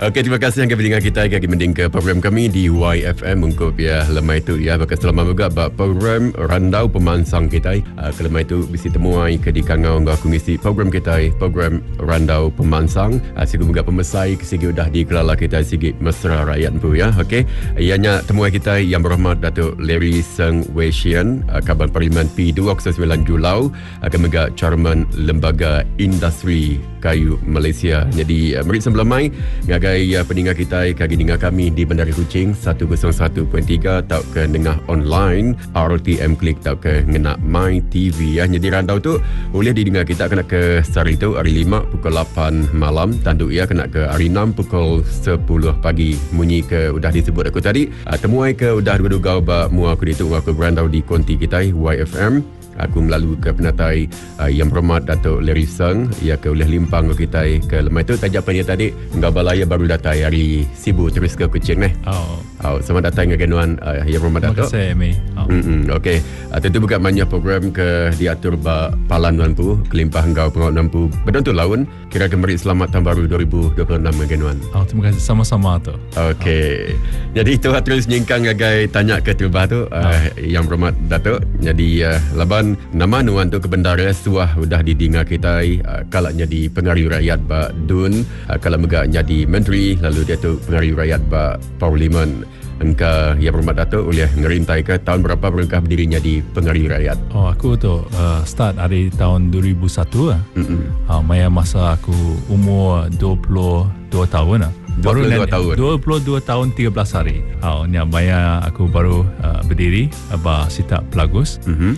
Okey, terima kasih yang pendengar kita yang mending ke program kami di YFM untuk ya lemai itu ya bakal selamat juga bak program randau pemansang kita. Kelemai itu bisa temuai ke di kangau aku ngisi program kita, program randau pemansang. Sigu juga pemesai sigi udah dikelala kita sigi mesra rakyat tu ya. Okey. Ianya temuai kita yang berhormat Datuk Larry Seng Wei Shian, Kaban Parlimen P29 Julau, Kemega Chairman Lembaga Industri Kayu Malaysia. Jadi mari sebelum mai ngagai pendengar kita kagi dengar kami di Bandar Kuching 101.3 tau ke dengar online RTM Klik tau ke ngena My TV ya. Jadi rantau tu boleh didengar kita kena ke hari tu hari 5 pukul 8 malam, tanduk ya kena ke hari 6 pukul 10 pagi. Munyi ke udah disebut aku tadi, temuai ke udah dua-dua ba mua aku ditu aku berantau di konti kita YFM. Aku melalui ke penatai yang berhormat Datuk Larry Seng, ia ke oleh limpang ke kita ke lemai tu tajapan dia tadi enggak balaya baru datang hari Sibu terus ke Kuching ni. Selamat datang ke genuan yang berhormat Datuk. Terima kasih Amy. Okey, tentu bukan banyak program ke diatur ba palan nampu kelimpah engkau pengaut nampu betul laun kira kembali selamat tahun baru 2026 ke genuan. Terima kasih sama-sama tu. Okey. Jadi itu terus nyingkang ngagai tanya ke turbah tu yang berhormat Datuk. Jadi laban nama nuan tu ke bendara suah udah didengar kita kalau jadi pengaruh rakyat ba dun kalau mega jadi menteri lalu dia tu pengaruh rakyat ba parlimen. Engkau yang berhormat Datuk oleh ngerintai ke tahun berapa berengkah berdirinya di pengaruh rakyat? Aku tu start dari tahun 2001 lah. Maya masa aku umur 22 tahun lah. 22 tahun. 22 tahun 13 hari. Ni maya aku baru berdiri ba Sita Pelagus.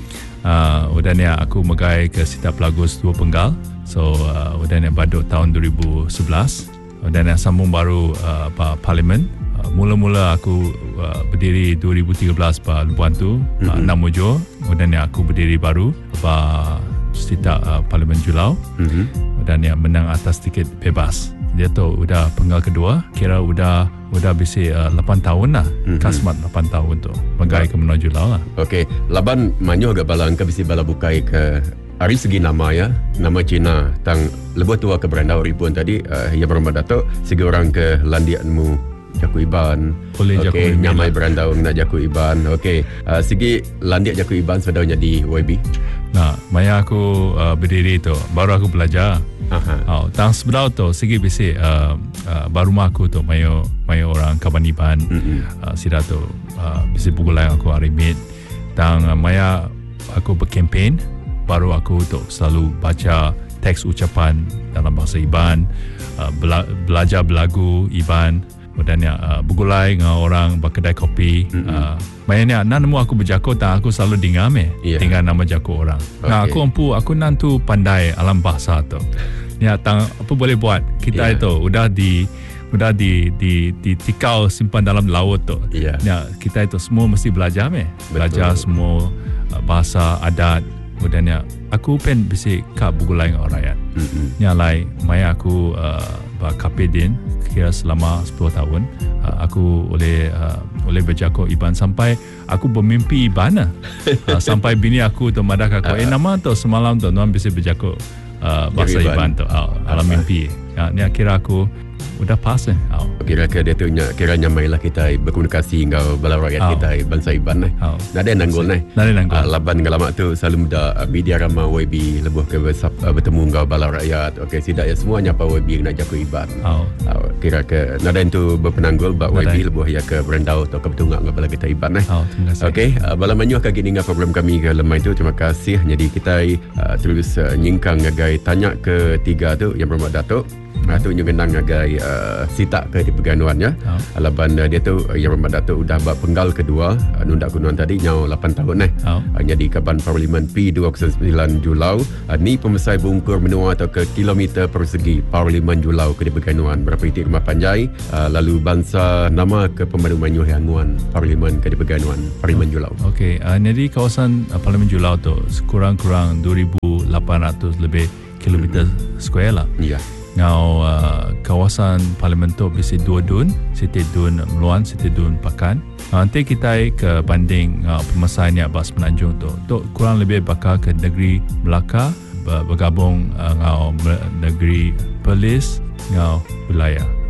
Udah ni aku megai ke Sita Pelagus 2 Penggal. So udah ni badut tahun 2011. Udah ni sambung baru Parlimen. Mula-mula aku berdiri 2013 pada Lubuan tu, 6 Mojo. Dan aku berdiri baru pada Sita Parlimen Julau. Dan yang menang atas tiket bebas. Dia tu udah penggal kedua, kira udah bisi 8 tahun lah. Kasmat 8 tahun tu. Megai ke Menang Julau lah. Okey, laban manyo agak bala engkau bisi bala bukai ke hari segi nama ya, nama Cina tang lebih tua ke berandau ribuan tadi yang berhormat Datuk, segi orang ke landianmu Jaku Iban. Okey, nyamai berandau nak Jaku Iban. Okey, segi landiak Jaku Iban sedaunya di YB. Nah, maya aku berdiri tu, baru aku belajar. Tang sebelah tu segi bisi baru aku tu mayo orang Kaban Iban. Sida tu bisi bugulai aku arimit. Tang maya aku berkempen, baru aku tu selalu baca teks ucapan dalam bahasa Iban, belajar belagu Iban. Dan bergulai dengan orang berkedai kopi. Maknanya nemu aku berjaku tak aku selalu dengar tinggal nama jaku orang. Nah aku nantu pandai alam bahasa tu. Ni tang apa boleh buat kita itu udah di tikau simpan dalam laut tu. Ni kita itu semua mesti belajar belajar semua bahasa adat. Dan aku pen bisi ka bergulai dengan orang rakyat. Nyalai maya aku Kapedin kira selama 10 tahun aku oleh berjago Iban sampai aku bermimpi Iban sampai bini aku tu madak aku nama tu semalam tu nuan bisa berjago bahasa Iban tu alam mimpi. Ni kira aku udah pas kira-kira dia tu kiranya mailah kita berkomunikasi dengan bala rakyat kita bangsa Iban nada nanggol laban ngalamak tu selalu muda media ramah YB lebih ke bertemu dengan bala rakyat. Okey, tidak ya semuanya apa YB nak jago Iban. Kira-kira nada itu berpenanggul bak YB lebih ya ke berandau atau ke bertungak dengan bala kita Iban Okey, bala manyu akan gini dengan program kami ke lemai tu. Terima kasih. Jadi kita terus nyingkang ngagai tanya ke tiga tu yang berhormat Datuk. Tu nyenang ngagai Sita ke di Perganuan ya. Alaban dia tu yang berhormat Datuk udah bak penggal kedua nundak kunuan tadi nyau 8 tahun jadi Kaban Parlimen P29 Julau. Ni pemesai bungkur menua atau ke kilometer persegi Parlimen Julau ke di Perganuan berapa itik rumah panjai lalu bangsa nama ke Pemandu Manyuh Yanguan Parlimen ke di Perganuan Parlimen Julau. Okey, jadi kawasan Parlimen Julau tu kurang-kurang 2,800 lebih kilometer square lah. Ya. Ngau kawasan Parlimen tu bisi 2 dun, Siti Dun Meluan, Siti Dun Pakan. Nanti kita ke banding pemesainya Bas Penanjung tu kurang lebih bakal ke negeri Melaka bergabung ngau negeri Perlis ngau wilayah.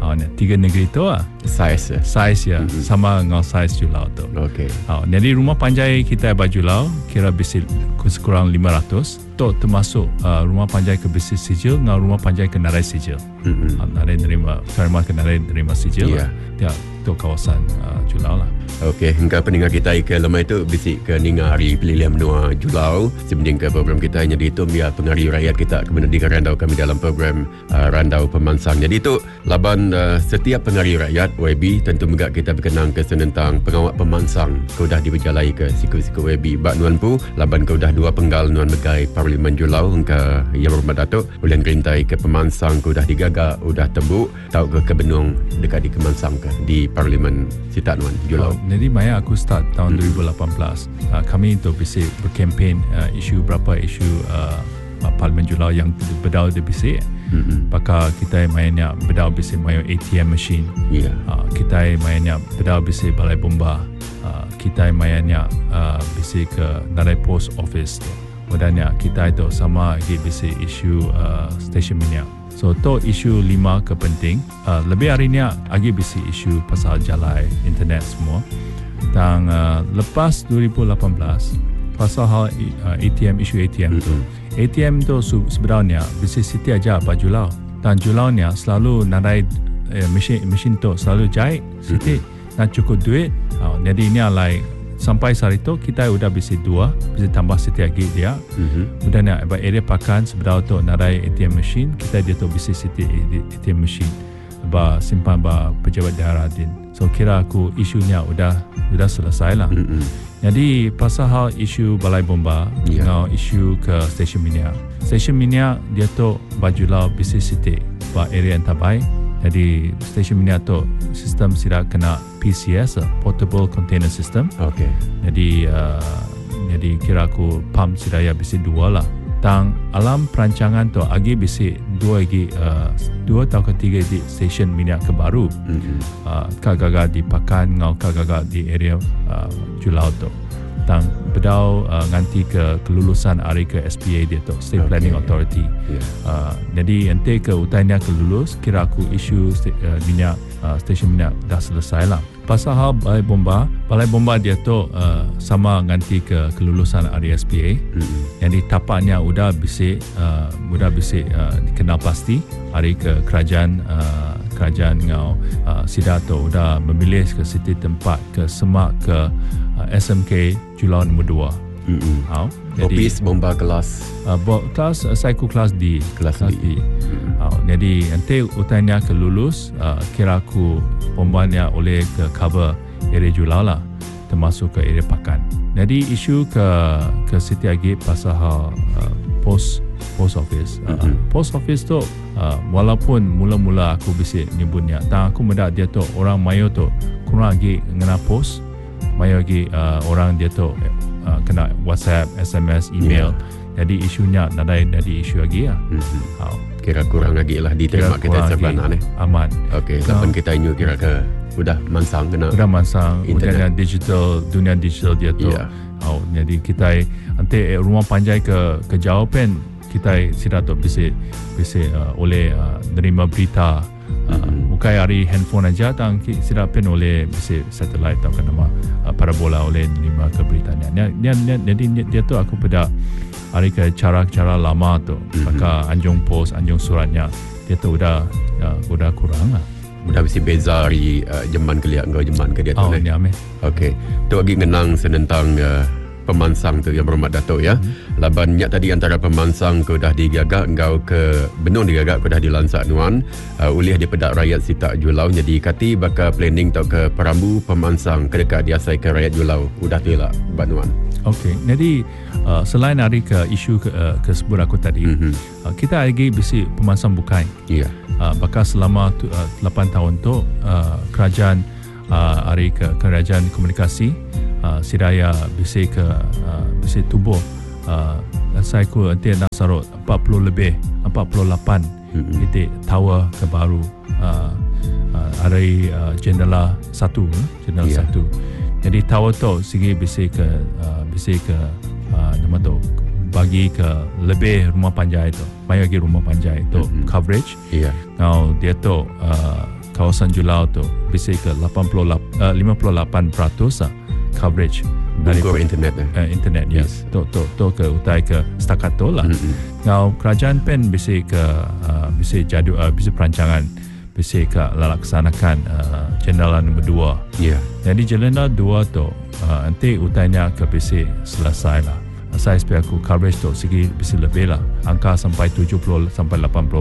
tiga negeri tu Saiz ya sama dengan saiz julau tu. Okey. Jadi rumah panjai kita berjulau kira besi kurang 500 tu termasuk rumah panjai ke besi sijil dengan rumah panjai ke narai sijil. Narai nerima terima ke narai nerima sijil. Ya tu kawasan julau lah. Okey, hingga pendengar kita ke lemai itu bisik ke ninga hari pilihan menua julau sebanding ke program kita hanya dihitung biar pengaruh rakyat kita kemudian di randau kami dalam program Randau Pemansang. Jadi itu laban setiap pengaruh rakyat WB tentu juga kita berkenang ke tentang pengawal pemansang kau dah diberjalai ke siku-siku WB bak nuan pu laban kau dah dua penggal nuan megai Parlimen Julau hingga Yang Berhormat Datuk ulian gerintai ke pemansang kau dah digagak udah tembuk tau ke benung dekat di Kemansang ke di Parlimen Sitak Nuan Julau. Jadi Maya aku start tahun 2018 kami itu bisik berkempen isu berapa isu Parlimen Julau yang berdau di bisik. Maka kita mainnya berdau bisik mayo ATM machine. Kita mainnya berdau bisik balai bomba. Kita mainnya bisik ke narai post office tu. Wadanya kita itu sama lagi bisik isu stesen minyak. So tu isu 5 kepenting. Lebih hari ni lagi bisik isu pasal jalan internet semua. Dan lepas 2018 pasal hal ATM isu ATM tu. ATM tu sebenarnya bisik siti aja apa julau. Dan julau ni selalu narai mesin tu selalu jahit siti nak cukup duit. Jadi ini alai sampai saat itu kita sudah bisa tambah siti lagi dia. Kemudian area pakan sebenarnya tu narai ATM machine kita dia tu bisa siti ATM machine ba simpan ba pejabat daerah din. So kira aku isunya sudah selesai lah. Jadi pasal hal isu balai bomba dengan isu ke stesen minyak. Stesen minyak dia tu bajulau bisa siti ba area yang terbaik. Jadi stesen minyak tu sistem siap kena PCS, Portable Container System. Okey. Jadi kira aku pump sidaya bisi 2 lah. Tang alam perancangan tu agi bisi 2 atau 3 di stesen minyak kebaru. Kagaga di Pakan ngau kagaga di area Julau tu. Tang bedau nganti ke kelulusan hari ke SPA dia tu, State Planning Authority. Jadi nanti ke utainya kelulus kira aku isu minyak stesen minyak dah selesai lah. Pasal hal balai bomba dia tu sama nganti ke kelulusan hari SPA. Jadi tapaknya udah bisa dikenal pasti hari ke kerajaan ngau Sidato udah memilih ke siti tempat ke semak ke SMK Julau nombor 2. Opis bomba kelas Psycho kelas D. Jadi nanti utainya ke lulus kira aku bombanya oleh ke cover area Julau lah termasuk ke area Pakan. Jadi isu ke Siti Agi pasal post office. Post office tu walaupun mula-mula aku bisa nyebutnya tak aku mendak dia tu orang mayo tu kurang lagi ngena post mayo lagi orang dia tu kena WhatsApp, SMS, email. Jadi isunya nadai dari isu lagi lah. Kira kurang lagi lah diterima kita sebenarnya ni. Aman. Okey, lapan kita inyu kira ke udah mansang kena. Udah mansang internet dunia digital dia tu. Jadi kita nanti rumah panjai ke jawapan kita sudah tu bisa oleh nerima berita. Bukan hari handphone aja tang sudah pen oleh bisa satellite atau nama parabola oleh nerima ke beritanya. Jadi dia tu aku pada hari ke cara lama tu. Maka anjung post, anjung suratnya dia tu udah kurang lah. Udah bisa beza hari jaman keliak kau jaman ke dia tu. Ni ame. Okey. Tu lagi ngenang senentang pemansang tu Yang Berhormat Datuk ya. Labannya tadi antara pemansang kau dah digagak kau ke benung digagak kau dah dilansak nuan oleh dia pedak rakyat Sitak Julau jadi kati bakal planning tau ke Perambu pemansang ke dekat diasai ke rakyat Julau udah tu lah buat nuan. Okey. Jadi selain hari ke isu ke sebut aku tadi kita lagi bisi pemansang bukai. Bakal selama 8 tahun tu kerajaan hari ke kerajaan komunikasi Siraya bisa tubuh saya ku nanti nak sarut 48 titik tower kebaru hari jendela 1 jadi tower tu segi bisa ke nama tu bagi ke lebih rumah panjai tu banyak lagi rumah panjai tu coverage. Now dia tu kawasan Julau tu bisa ke 58% coverage dari internet internet yes to ke utai ke setakat tu lah. Ngau kerajaan pen bisa ke bisa jadual bisa perancangan bisa ke laksanakan jalan nombor 2. Jadi jalan 2 tu nanti utainya ke bisa selesai lah. Saya expect aku coverage tu segi bisa lebih lah, angka sampai 70 sampai 80%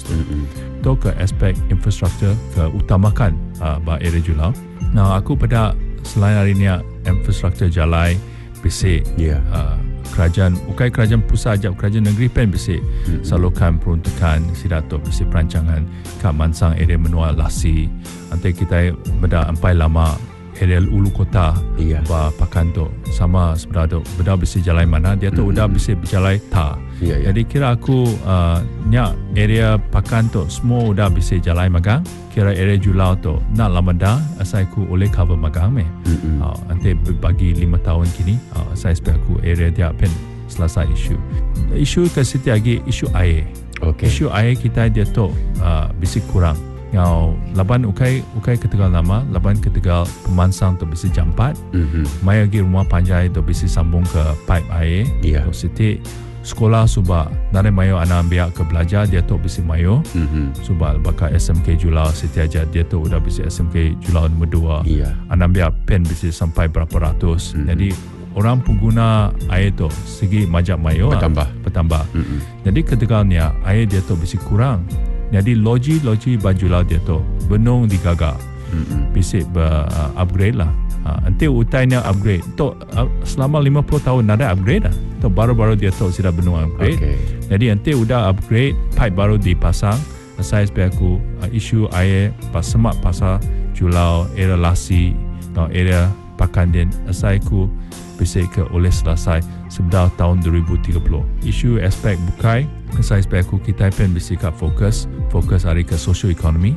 tu ke aspek infrastruktur ke utamakan area Julau. Nah aku pada selain hari ni infrastruktur jalan bisa kerajaan pusat ajak kerajaan negeri pen bisa salurkan peruntukan sidato bisa perancangan kat mansang area menua Lasi nanti kita benda ampai lama area ulu kota pakan tu sama sebenarnya benda bisa jalan mana dia tu udah bisa berjalan jadi kira aku nya area pakan tu semua udah bisa jalan magang kira area Julau tu nak lama dah saya aku oleh cover magang nanti bagi 5 tahun kini saya expect aku area dia pen selesai isu ke situ lagi isu air isu air kita dia tu bisa kurang. Ngau laban ukai ketegal nama laban ketegal pemansang tu bisa jampat mai lagi rumah panjai tu bisa sambung ke pipe air tu siti sekolah suba nare mayo anak ambil ke belajar dia tu bisa mayo suba bakal SMK Julau siti aja dia tu udah bisa SMK Julau nombor 2 anak ambil pen bisa sampai berapa ratus jadi orang pengguna air tu segi majak mayo bertambah jadi ketegalnya air dia tu bisa kurang. Jadi loji Bajulau dia tu benung digagak bisa upgrade lah nanti utainya upgrade tu selama 50 tahun ada upgrade lah tu baru-baru dia tu sudah benung upgrade jadi nanti udah upgrade pipe baru dipasang saya expect aku isu air semak pasar Julau area Lasi atau area Pakandin saya aku bisa ke oleh selesai sebelum tahun 2030 isu aspek bukai saya expect aku kita pen bisa fokus hari ke social economy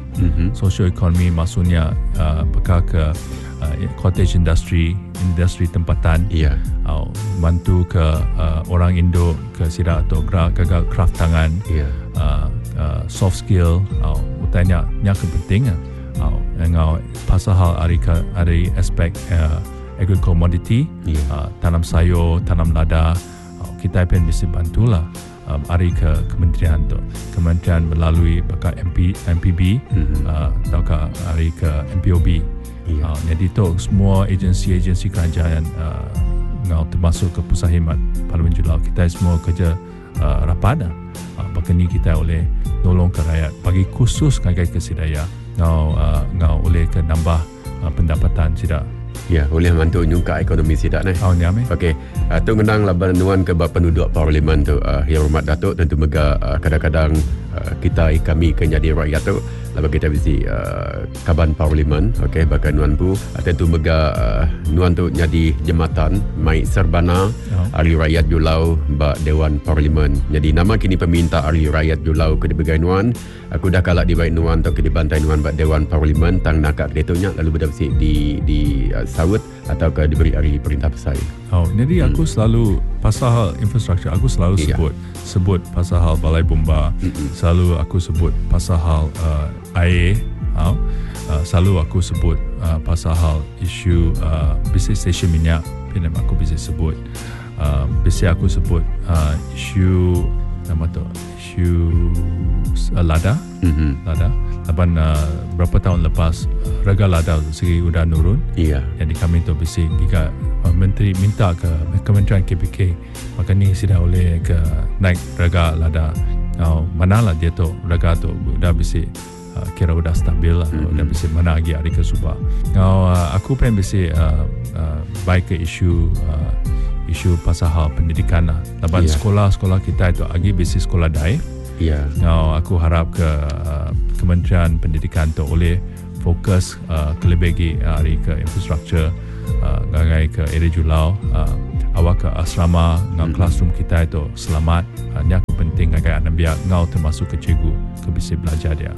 maksudnya bekal ke cottage industry tempatan bantu ke orang Indo ke sidak atau gagal craft tangan soft skill utanya nya kepenting ngau pasal hal hari aspek agricultural commodity tanam sayur tanam lada kita pun bisa bantulah hari ke kementerian melalui bakal MPB atau ke hari ke MPOB jadi tu semua agensi kerajaan termasuk ke Pusat Khidmat Parlimen Julau kita semua kerja rapat bahkan ni kita oleh tolong ke rakyat bagi khusus kagai kesidaya ngau oleh ke nambah pendapatan sidak boleh bantu nyungka ekonomi sidak ni. Okey. Tu ngenang laban nuan ke penduduk parlimen tu Yang Hormat Datuk tentu mega kadang-kadang kami ke jadi rakyat tu laban kita bisi kaban parlimen bahkan nuan pu tentu mega nuan tu jadi jematan mai serbana ahli rakyat Julau ba Dewan Parlimen. Jadi nama kini peminta ahli rakyat Julau ke dibegai nuan aku dah kalak di baik nuan tu ke dibantai nuan ba Dewan Parlimen tang nakak kretonya lalu berdapsi di sawut atau ke diberi ahli perintah besar. Jadi aku selalu pasal infrastruktur aku selalu sebut pasal hal balai bomba selalu aku sebut pasal hal air selalu aku sebut pasal hal isu bisnis stesen minyak pinam aku bisa sebut bisa aku sebut isu nama tu isu lada laban berapa tahun lepas harga lada segi udah nurun jadi kami tu bisa jika menteri minta ke Kementerian KPK maka ni sudah oleh ke naik harga lada manalah dia tu harga tu udah bisa kira udah stabil lah udah bisa mana lagi hari ke subah aku pengen bisa baik ke isu pasal hal pendidikan lah laban sekolah kita itu lagi bisa sekolah daerah aku harap ke Kementerian Pendidikan tu oleh fokus kelebih hari ke infrastruktur ngagai ke area Julau awak ke asrama dengan classroom kita itu selamat yang penting ngagai anak biar ngau termasuk ke cikgu ke bisa belajar dia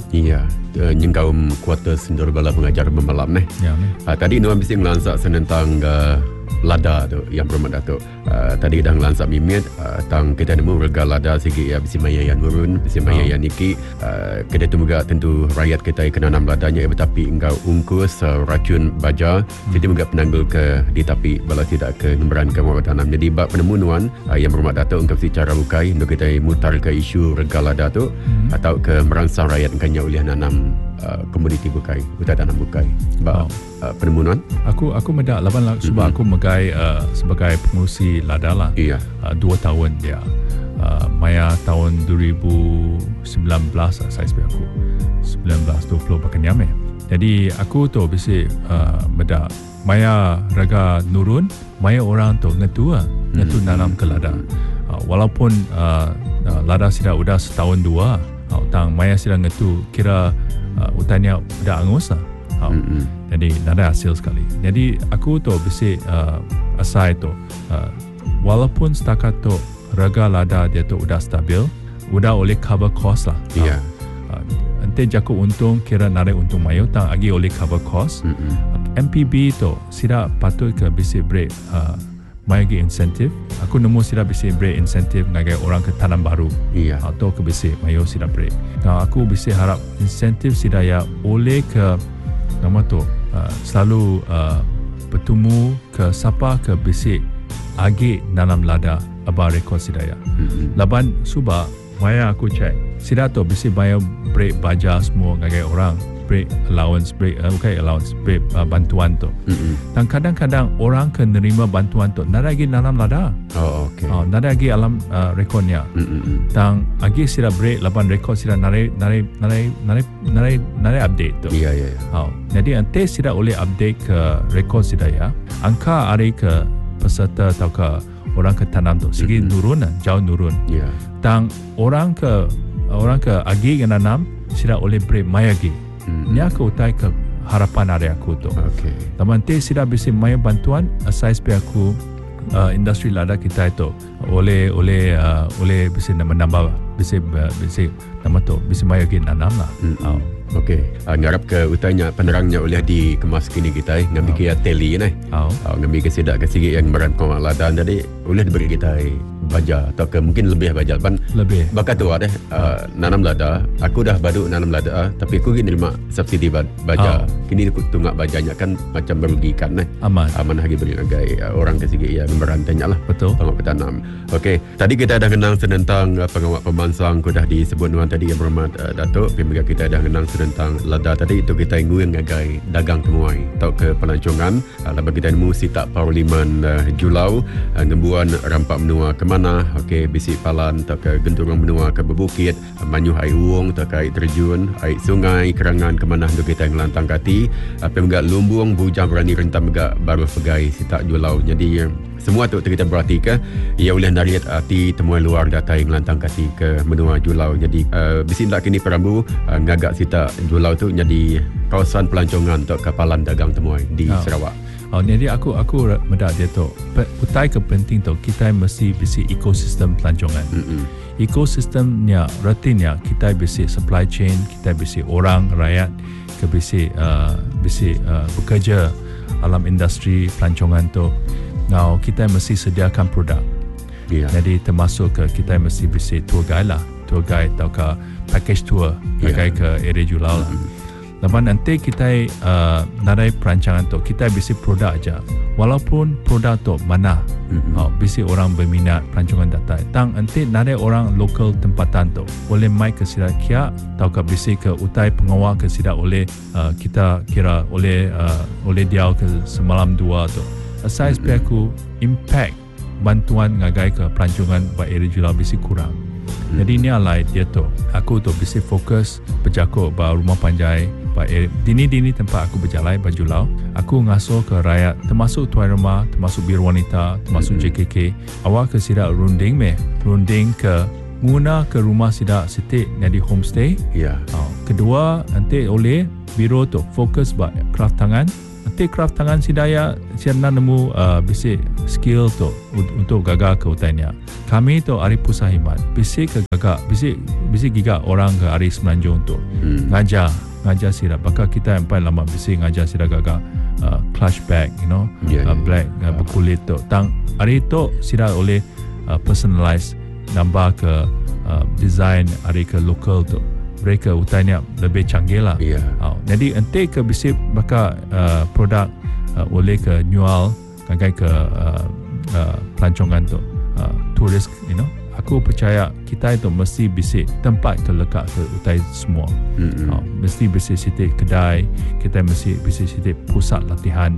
nyengkau kuarter sendiri bala pengajar memalam tadi nuan bisa ngelansak senentang lada tu yang berhormat Datuk. Tadi dah ngelansap mimit tang kita nemu rega lada sikit ya bisi maya yang nurun, bisi maya yang niki. Kita tu juga tentu rakyat kita kena nam ladanya tetapi engkau ungkus racun baja. Jadi juga penanggul ke di tapi bala tidak ke nemberan ke mawar tanam. Jadi bab penemuan yang berhormat Datuk engkau secara bukai untuk kita mutar ke isu rega lada tu atau ke merangsang rakyat engkau oleh nanam komuniti bukai, hutan tanam bukai. Bab penemuan aku mendak laban sebab aku megai sebagai pengurusi lada lah. 2 tahun dia. Maya tahun 2019 saya sebab aku 19-20 pakai niame. Jadi aku tu bisik mendak maya raga nurun, maya orang tu ngetu nanam ke lada. Walaupun lada sudah setahun 2, tang maya sudah ngetu kira hutannya dah angus lah. Jadi ada hasil sekali. Jadi aku tu bisik asai tu walaupun setakat tu rega lada dia tu udah stabil, udah oleh cover cost lah. Nanti jaku untung kira narik untung mayu tang agi oleh cover cost. MPB tu sida patut ke bisik break mayagi insentif. Aku nemu sida bisik break insentif ngagai orang ke tanam baru. Atau ke bisik mayu sida break. Nah aku bisik harap insentif sida ya oleh ke nama tu selalu bertemu ke siapa ke bisik agi nanam lada abah rekod sidaya. Laban subak maya aku cek sida tu bisik bayar break baja semua ngagai orang break allowance break bantuan tu. Dan kadang-kadang orang ke nerima bantuan tu nada lagi nanam lada. Nada lagi alam rekodnya. Dan agi sida break laban rekod sida nare update tu. Jadi ante sida oleh update ke rekod sida ya. Angka hari ke peserta atau ke orang ke tanam tu sikit nurun, jauh nurun. Dan orang ke agi ke nanam sida oleh break mayagi. Ni aku utai ke harapan hari aku tu. Tapi nanti sida bisa maya bantuan asai supaya aku industri lada kita itu oleh bisa menambah bisa nama tu bisa maya lagi nanam lah. Ngarap ke utanya penerangnya oleh dikemas kini kita ngambil kia teli ngambil ke sidak ke sikit yang merangkong lada tadi oleh diberi kita baja atau ke mungkin lebih baja lebih bakat tu ada nanam lada. Aku dah baru nanam lada tapi aku kini terima subsidi baja. Kini aku tunggak bajanya kan macam merugikan aman lagi beri agai orang ke sikit yang merantainya lah. Betul pengawal petanam. Tadi kita dah kenang tentang pengawal pemansang. Aku dah disebut nuan tadi yang berhormat Datuk. Pemega kita dah kenang tentang lada tadi itu kita ingin ngagai dagang temuai atau ke pelancongan. Lepas kita nemu sitak Parlimen Julau ngembuan rampak menua ke mana bisik palan atau ke genturung menua ke bebukit manyuh air uung atau ke air terjun air sungai kerangan ke mana untuk kita ngelantang kati pemega lumbung bujang berani rentam mega baru pegai sitak Julau. Jadi semua tu kita berarti ke ia oleh nariat arti temuan luar data yang lantang kati ke menua Julau. Jadi bisik tak kini perambu ngagak sitak Julau tu jadi kawasan pelancongan untuk kapalan dagang temuan di Sarawak. Jadi aku mendak dia tu utai ke penting tu kita mesti bisik ekosistem pelancongan. Ekosistemnya rutinnya kita bisik supply chain, kita bisik orang rakyat ke bisik bekerja alam industri pelancongan tu. Now kita mesti sediakan produk. Jadi termasuk ke kita mesti bisik tour guide lah, tour guide atau ke package tour pakai ke area Julau lah. Lepas nanti kita nadai perancangan tu kita bisik produk aja. Walaupun produk tu mana bisik orang berminat perancangan data. Tang nanti nadai orang lokal tempatan tu boleh mai ke sida kia atau ke bisik ke utai pengawal ke sida oleh kita kira oleh dia ke semalam 2 tu. Asal supaya aku impact bantuan ngagai ke pelancongan buat area Julau bisik kurang. Jadi ni alai dia tu. Aku tu bisik fokus berjakuk ba rumah panjai ba dini tempat aku berjalan ba Julau. Aku ngasuh ke rakyat termasuk tuan rumah, termasuk biro wanita, termasuk JKK. Awak ke sidak runding ke guna ke rumah sidak sitik jadi homestay. Kedua nanti oleh biro tu fokus ba craft tangan Ate craft tangan sidaya siapa nemu bisi skill tu untuk gagal ke utainya. Kami tu ari pusat himat bisi ke gagal bisi giga orang ke ari Semenanjung tu ngajar sira. Bakal kita yang paling lama bisi ngajar sira gagal clutch bag, black berkulit tu. Tang hari tu sira oleh personalize nambah ke design hari ke local tu. Mereka utainya lebih canggih lah. Jadi ente ke bisi bakal produk oleh ke nyual kagai ke pelancongan tu turis, aku percaya kita itu mesti bisi tempat terlekat ke utai semua. Mesti bisi sitik kedai, kita mesti bisi sitik pusat latihan.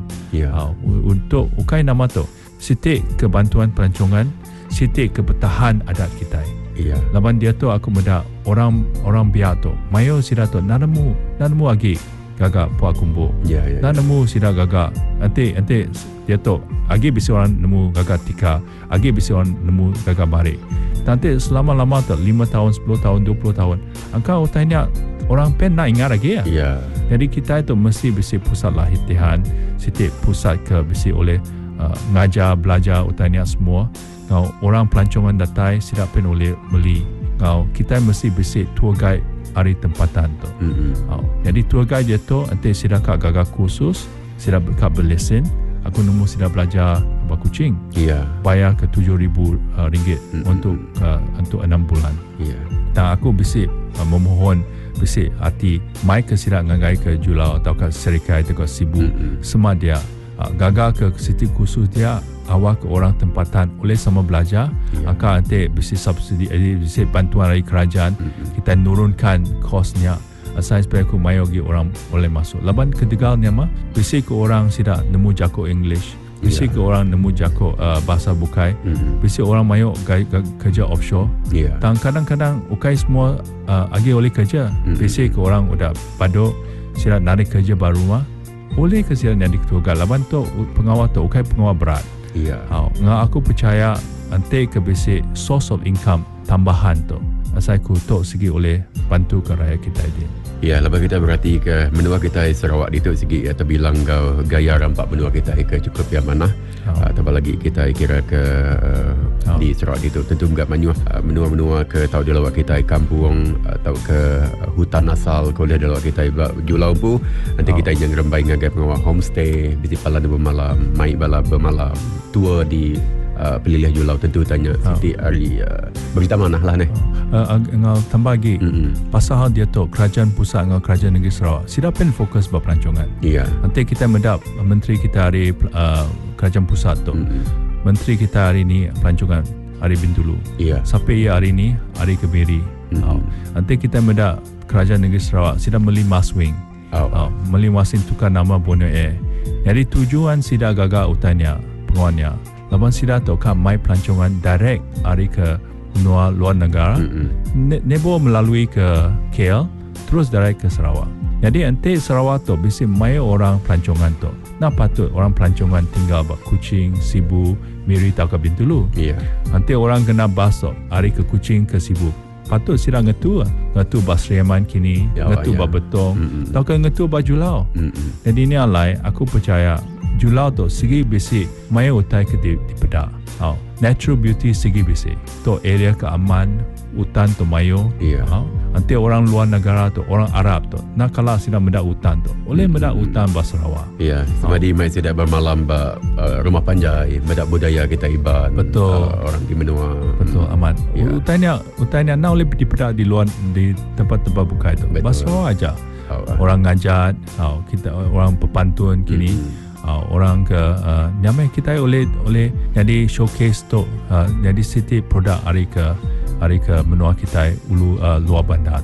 Untuk ukai nama tu sitik kebantuan pelancongan, sitik kebertahan adat kita. Laban dia tu aku mendak orang biar tu mayo sida tu nanamu agi gagak puak kumbuk. Nanamu sida gagak ante dia tu agi bisi orang nemu gagak tika, agi bisi orang nemu gagak barik. Nanti selama-lama tu 5 tahun, 10 tahun, 20 tahun engkau tanya orang pen nak ingat lagi ya. Jadi kita itu mesti bisi pusat latihan, sitik pusat ke bisi oleh ngajar belajar utanya semua. Kau orang pelancongan datai sidak pen oleh beli. Kau kita mesti bisi tour guide hari tempatan tu. Jadi tour guide dia tu nanti sidak gagal kursus, sidak berlesen. Aku nemu sidak belajar abah kucing. Bayar ke RM7,000 untuk 6 bulan. Dan aku bisi memohon bisi hati mai ke sidak ngagai ke julau atau ke serikai atau ke sibu semua dia gagal ke sitik khusus dia awak ke orang tempatan oleh sama belajar angka nanti bisi subsidi bisi bantuan dari kerajaan kita nurunkan kosnya asal supaya aku mayogi orang boleh masuk. Laban kedegalnya mah bisi ke orang sida nemu jako English, bisi ke orang nemu jako bahasa bukai, bisi orang mayo kerja offshore. Dan kadang-kadang ukai semua agi oleh kerja, bisi ke orang udah padu sida narik kerja baru mah oleh ke sida narik tugas. Laban tu pengawal tu ukai pengawal berat. Aku percaya nanti ke bisi source of income tambahan tu asal aku tu segi oleh bantu ke rakyat kita ini. Lepas kita berarti ke menua kita Sarawak di tu segi terbilang kau gaya rampak menua kita ke cukup yang mana. Tambah lagi kita kira ke di Sarawak di tu tentu enggak menua ke tahu di lawak kita kampung atau ke hutan asal kalau di lawak kita julau pu nanti kita yang rembai ngagai pengawal homestay bisi pala bermalam, mai bala bermalam, tour di pelilih julau tentu tanya siti hari berita mana lah ni. Ngau tambah lagi pasal hal dia tu kerajaan pusat dengan kerajaan negeri Sarawak sida pen fokus buat pelancongan. Nanti kita mendap menteri kita hari kerajaan pusat tu menteri kita hari ni pelancongan hari Bintulu sampai hari ni hari Kebiri. Nanti kita mendap kerajaan negeri Sarawak sida beli Maswing beli Maswing tukar nama Borneo Air. Jadi tujuan sida gagal utanya penguannya laban sida tu kan mai pelancongan direct hari ke benua luar negara nebo melalui ke KL terus direct ke Sarawak. Jadi nanti Sarawak tu bisi mai orang pelancongan tu nak patut orang pelancongan tinggal bak Kuching, Sibu, Miri atau ke Bintulu. Nanti orang kena bas tu hari ke Kuching ke Sibu patut sida ngetu Bas Riaman kini ngetu bak Betong atau ke ngetu bak Julau. Jadi ni alai aku percaya Julau tu segi bisi mai utai ke di pedak. Natural beauty segi bisi. Tu area keaman, hutan tu mayo. Nanti orang luar negara tu, orang Arab tu, nak kalah sida mendak hutan tu. Oleh mendak hutan bah Sarawak. Sebab di mai sida bermalam bah rumah panjai, mendak budaya kita iban. Betul. Orang di menua. Betul aman. Hutannya nak oleh di pedak di luar di tempat-tempat bukai tu. Bah Sarawak aja. Orang ngajat, kita orang pepantun kini. Orang ke nyamai kita oleh jadi showcase tu jadi city produk hari ke menua kita luar bandar.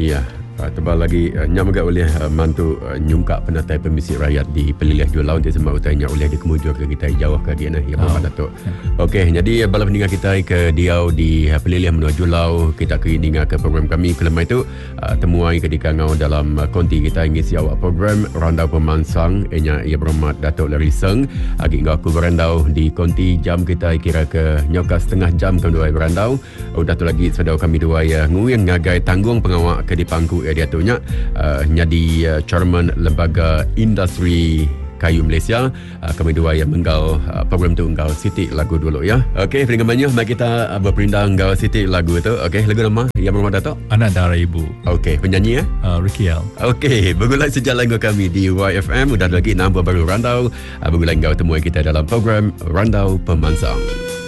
Tebal lagi nyamaga oleh mantu nyungkak penatai pemisi rakyat di pelilih julau nanti semua utanya oleh di kemudian ke kita jauh ke dia ya Bapak Datuk. Okey, jadi bala pendengar kita ke diau di pelilih menua julau kita ke dengar ke program kami kelemah itu temuai ke dikangau dalam konti kita ngisi awak program Randau Pemansang ia berhormat Datuk Larry Seng agi aku berandau di konti jam kita kira ke nyoka setengah jam ke dua berandau Datuk lagi sedau kami dua nguyang ngagai tanggung pengawak ke di pangku dia tu nya jadi chairman lembaga industri Kayu Malaysia. Kami dua yang menggal program tu engkau Siti lagu dulu ya. Okey, dengan banyak mari kita berpindah engkau Siti lagu tu. Okey, lagu nama yang berumah Datuk? Anak Darah Ibu. Okey, penyanyi ya? Ricky L. Okey, bergulai sejak lagu kami di YFM. Udah lagi 6 baru Randau. Bergulai engkau temui kita dalam program Randau Pemansang.